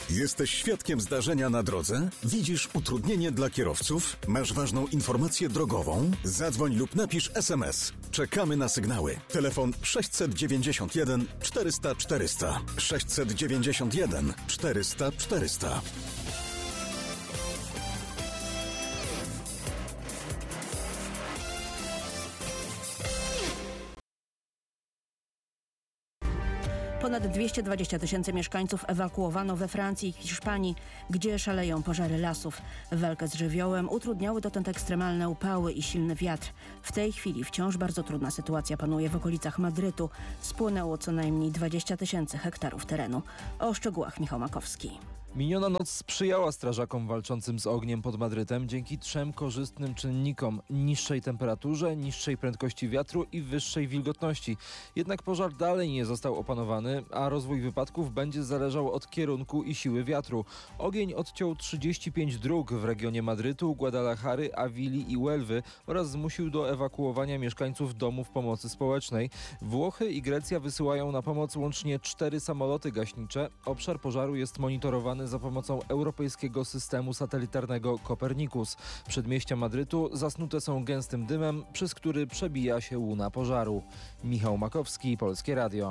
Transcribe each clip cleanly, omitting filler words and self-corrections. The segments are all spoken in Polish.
Jesteś świadkiem zdarzenia na drodze? Widzisz utrudnienie dla kierowców? Masz ważną informację drogową? Zadzwoń lub napisz SMS. Czekamy na sygnały. Telefon 691 400 400. 691 400 400. Ponad 220 000 mieszkańców ewakuowano we Francji i Hiszpanii, gdzie szaleją pożary lasów. Walkę z żywiołem utrudniały dotąd ekstremalne upały i silny wiatr. W tej chwili wciąż bardzo trudna sytuacja panuje w okolicach Madrytu. Spłonęło co najmniej 20 000 hektarów terenu. O szczegółach Michał Makowski. Miniona noc sprzyjała strażakom walczącym z ogniem pod Madrytem dzięki 3 korzystnym czynnikom: niższej temperaturze, niższej prędkości wiatru i wyższej wilgotności. Jednak pożar dalej nie został opanowany, a rozwój wypadków będzie zależał od kierunku i siły wiatru. Ogień odciął 35 dróg w regionie Madrytu, Guadalajary, Awili i Huelwy oraz zmusił do ewakuowania mieszkańców domów pomocy społecznej. Włochy i Grecja wysyłają na pomoc łącznie 4 samoloty gaśnicze. Obszar pożaru jest monitorowany za pomocą europejskiego systemu satelitarnego Copernicus. Przedmieścia Madrytu zasnute są gęstym dymem, przez który przebija się łuna pożaru. Michał Makowski, Polskie Radio.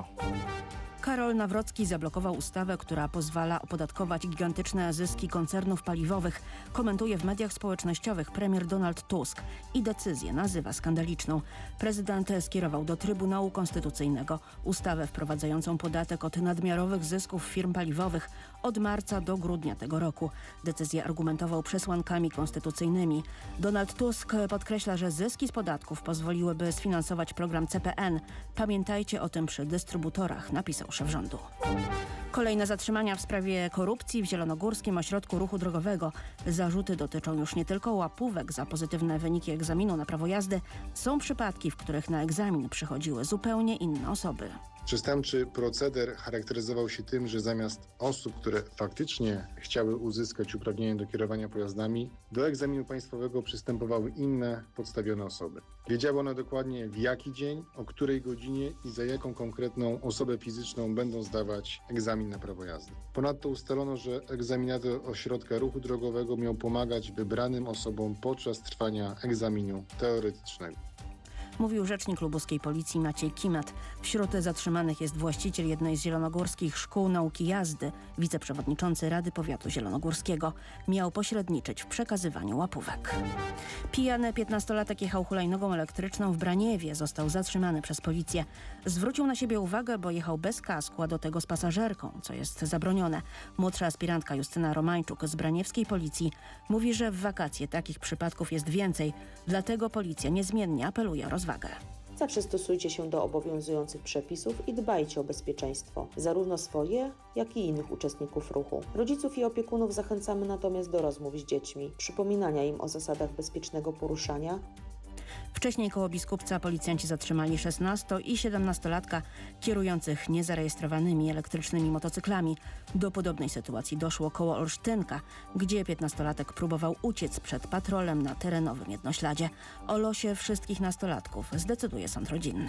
Karol Nawrocki zablokował ustawę, która pozwala opodatkować gigantyczne zyski koncernów paliwowych. Komentuje w mediach społecznościowych premier Donald Tusk i decyzję nazywa skandaliczną. Prezydent skierował do Trybunału Konstytucyjnego ustawę wprowadzającą podatek od nadmiarowych zysków firm paliwowych od marca do grudnia tego roku. Decyzję argumentował przesłankami konstytucyjnymi. Donald Tusk podkreśla, że zyski z podatków pozwoliłyby sfinansować program CPN. Pamiętajcie o tym przy dystrybutorach, napisał szef rządu. Kolejne zatrzymania w sprawie korupcji w Zielonogórskim Ośrodku Ruchu Drogowego. Zarzuty dotyczą już nie tylko łapówek za pozytywne wyniki egzaminu na prawo jazdy. Są przypadki, w których na egzamin przychodziły zupełnie inne osoby. Przestępczy proceder charakteryzował się tym, że zamiast osób, które faktycznie chciały uzyskać uprawnienie do kierowania pojazdami, do egzaminu państwowego przystępowały inne podstawione osoby. Wiedziały one dokładnie, w jaki dzień, o której godzinie i za jaką konkretną osobę fizyczną będą zdawać egzamin na prawo jazdy. Ponadto ustalono, że egzaminator ośrodka ruchu drogowego miał pomagać wybranym osobom podczas trwania egzaminu teoretycznego. Mówił rzecznik lubuskiej policji Maciej Kimat. Wśród zatrzymanych jest właściciel jednej z zielonogórskich szkół nauki jazdy, wiceprzewodniczący Rady Powiatu Zielonogórskiego. Miał pośredniczyć w przekazywaniu łapówek. Pijany 15-latek jechał hulajnogą elektryczną w Braniewie. Został zatrzymany przez policję. Zwrócił na siebie uwagę, bo jechał bez kasku, a do tego z pasażerką, co jest zabronione. Młodsza aspirantka Justyna Romańczuk z braniewskiej policji mówi, że w wakacje takich przypadków jest więcej. Dlatego policja niezmiennie apeluje o rozwagę. Zawsze stosujcie się do obowiązujących przepisów i dbajcie o bezpieczeństwo, zarówno swoje, jak i innych uczestników ruchu. Rodziców i opiekunów zachęcamy natomiast do rozmów z dziećmi, przypominania im o zasadach bezpiecznego poruszania. Wcześniej koło Biskupca policjanci zatrzymali 16- i 17-latka kierujących niezarejestrowanymi elektrycznymi motocyklami. Do podobnej sytuacji doszło koło Olsztynka, gdzie 15-latek próbował uciec przed patrolem na terenowym jednośladzie. O losie wszystkich nastolatków zdecyduje sąd rodzinny.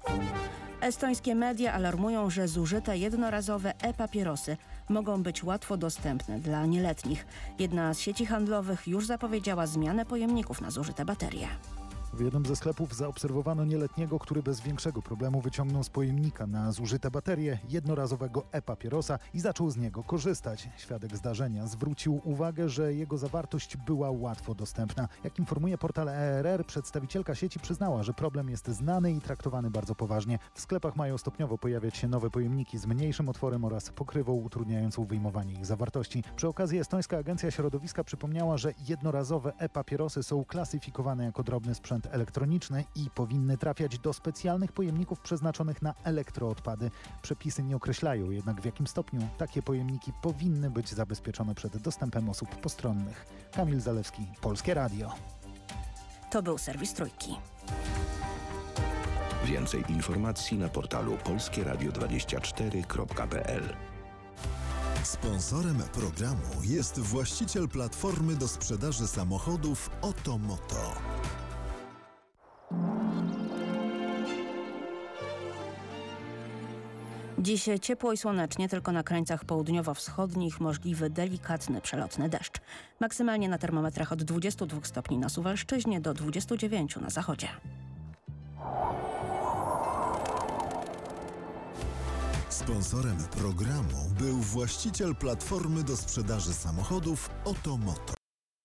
Estońskie media alarmują, że zużyte jednorazowe e-papierosy mogą być łatwo dostępne dla nieletnich. Jedna z sieci handlowych już zapowiedziała zmianę pojemników na zużyte baterie. W jednym ze sklepów zaobserwowano nieletniego, który bez większego problemu wyciągnął z pojemnika na zużyte baterie jednorazowego e-papierosa i zaczął z niego korzystać. Świadek zdarzenia zwrócił uwagę, że jego zawartość była łatwo dostępna. Jak informuje portal ERR, przedstawicielka sieci przyznała, że problem jest znany i traktowany bardzo poważnie. W sklepach mają stopniowo pojawiać się nowe pojemniki z mniejszym otworem oraz pokrywą utrudniającą wyjmowanie ich zawartości. Przy okazji Estońska Agencja Środowiska przypomniała, że jednorazowe e-papierosy są klasyfikowane jako drobny sprzęt elektroniczny i powinny trafiać do specjalnych pojemników przeznaczonych na elektroodpady. Przepisy nie określają jednak, w jakim stopniu takie pojemniki powinny być zabezpieczone przed dostępem osób postronnych. Kamil Zalewski, Polskie Radio. To był serwis Trójki. Więcej informacji na portalu polskieradio24.pl. Sponsorem programu jest właściciel platformy do sprzedaży samochodów Otomoto. Dziś ciepło i słonecznie, tylko na krańcach południowo-wschodnich możliwy delikatny przelotny deszcz. Maksymalnie na termometrach od 22 stopni na Suwalszczyźnie do 29 na zachodzie. Sponsorem programu był właściciel platformy do sprzedaży samochodów Otomoto.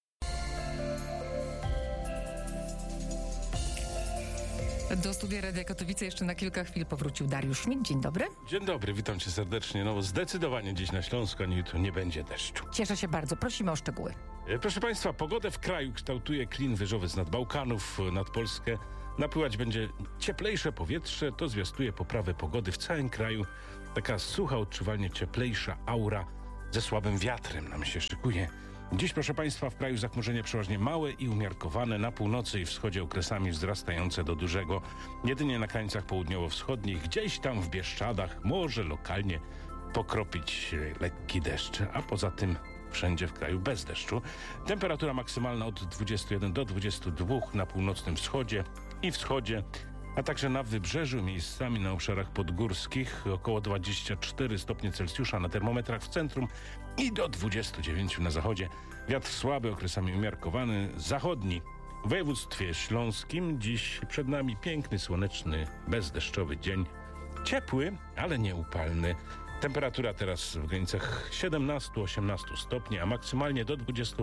Do studia Radia Katowice jeszcze na kilka chwil powrócił Dariusz Szmit. Dzień dobry. Dzień dobry, witam cię serdecznie. No zdecydowanie dziś na Śląsku, ani jutro nie będzie deszczu. Cieszę się bardzo. Prosimy o szczegóły. Proszę państwa, pogodę w kraju kształtuje klin wyżowy z nad Bałkanów nad Polskę. Napływać będzie cieplejsze powietrze, to zwiastuje poprawę pogody w całym kraju. Taka sucha, odczuwalnie cieplejsza aura ze słabym wiatrem nam się szykuje. Dziś, proszę państwa, w kraju zachmurzenie przeważnie małe i umiarkowane, na północy i wschodzie okresami wzrastające do dużego. Jedynie na krańcach południowo-wschodnich, gdzieś tam w Bieszczadach może lokalnie pokropić lekki deszcz, a poza tym wszędzie w kraju bez deszczu. Temperatura maksymalna od 21 do 22 na północnym wschodzie i wschodzie, a także na wybrzeżu, miejscami na obszarach podgórskich około 24 stopnie Celsjusza na termometrach w centrum i do 29 na zachodzie. Wiatr słaby, okresami umiarkowany, zachodni. W województwie śląskim dziś przed nami piękny, słoneczny, bezdeszczowy dzień. Ciepły, ale nie upalny. Temperatura teraz w granicach 17-18 stopni, a maksymalnie do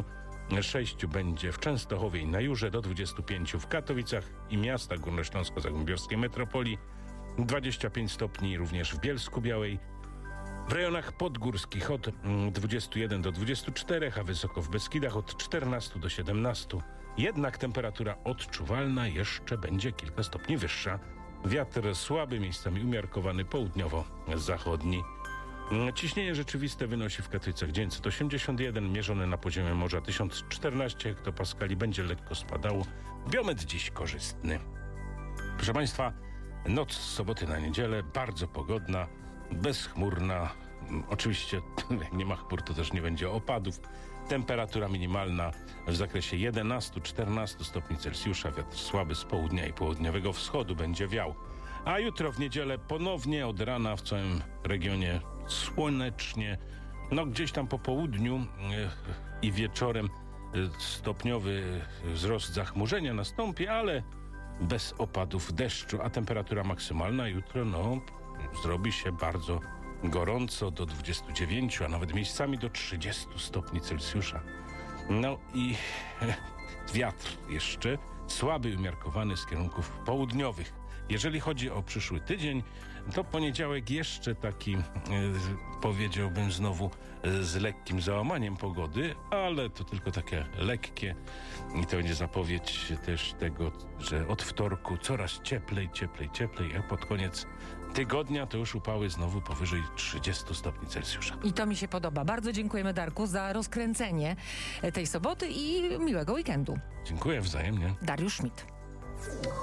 26 będzie w Częstochowie i na Jurze, do 25 w Katowicach i miastach górnośląsko-zagłębiowskiej metropolii, 25 stopni również w Bielsku-Białej, w rejonach podgórskich od 21 do 24, a wysoko w Beskidach od 14 do 17. Jednak temperatura odczuwalna jeszcze będzie kilka stopni wyższa. Wiatr słaby, miejscami umiarkowany, południowo-zachodni. Ciśnienie rzeczywiste wynosi w Katowicach 981, mierzone na poziomie morza 1014 hektopaskali, będzie lekko spadało. Biometr dziś korzystny. Proszę państwa, noc z soboty na niedzielę bardzo pogodna, bezchmurna. Oczywiście jak nie ma chmur, to też nie będzie opadów. Temperatura minimalna w zakresie 11-14 stopni Celsjusza. Wiatr słaby z południa i południowego wschodu będzie wiał. A jutro w niedzielę ponownie od rana w całym regionie słonecznie. No gdzieś tam po południu i wieczorem stopniowy wzrost zachmurzenia nastąpi, ale bez opadów deszczu. A temperatura maksymalna jutro zrobi się bardzo gorąco, do 29, a nawet miejscami do 30 stopni Celsjusza. No i wiatr jeszcze słaby, umiarkowany z kierunków południowych. Jeżeli chodzi o przyszły tydzień, to poniedziałek jeszcze taki, powiedziałbym znowu, z lekkim załamaniem pogody, ale to tylko takie lekkie i to będzie zapowiedź też tego, że od wtorku coraz cieplej, a pod koniec tygodnia to już upały znowu powyżej 30 stopni Celsjusza. I to mi się podoba. Bardzo dziękujemy, Darku, za rozkręcenie tej soboty i miłego weekendu. Dziękuję wzajemnie. Dariusz Szmit.